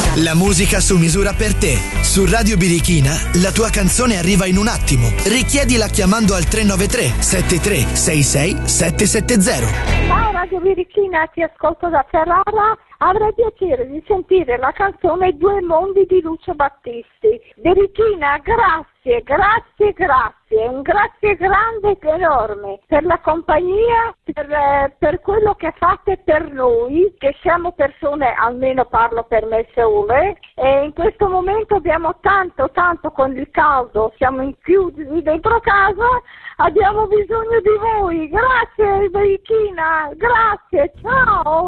La musica su misura per te. Su Radio Birichina la tua canzone arriva in un attimo. Richiedila chiamando al 393 7366 770. Ciao Radio Birichina, ti ascolto da Ferrara. Avrei piacere di sentire la canzone Due mondi di Lucio Battisti. Birichina, grazie, grazie, grazie. Un grazie grande e enorme per la compagnia, per quello che fate per noi, che siamo persone, almeno parlo per me sole, e in questo momento abbiamo tanto con il caldo, siamo chiusi dentro casa, abbiamo bisogno di voi. Grazie Birichina, grazie, ciao!